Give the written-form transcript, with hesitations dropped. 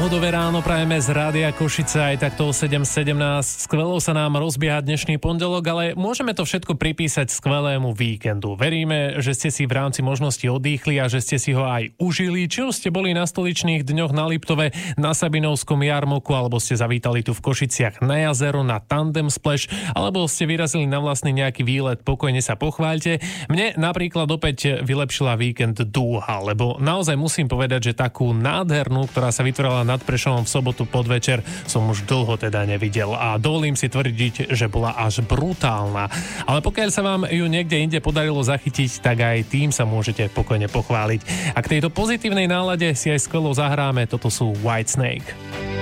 Pohodové ráno prajeme z Rádia Košice aj takto o 7:17. Skvelo sa nám rozbieha dnešný pondelok, ale môžeme to všetko pripísať skvelému víkendu. Veríme, že ste si v rámci možnosti odýchli a že ste si ho aj užili. Či už ste boli na stoličných dňoch na Liptove, na Sabinovskom jarmoku, alebo ste zavítali tu v Košiciach na jazero, na Tandem Splash, alebo ste vyrazili na vlastný nejaký výlet, pokojne sa pochváľte. Mne napríklad opäť vylepšila víkend dúha, lebo naozaj musím povedať, že takú nádhernú, ktorá sa vytvorila nad Prešovom v sobotu podvečer, som už dlho teda nevidel a dovolím si tvrdiť, že bola až brutálna. Ale pokiaľ sa vám ju niekde inde podarilo zachytiť, tak aj tým sa môžete pokojne pochváliť. A k tejto pozitívnej nálade si aj skvelo zahráme, toto sú Whitesnake.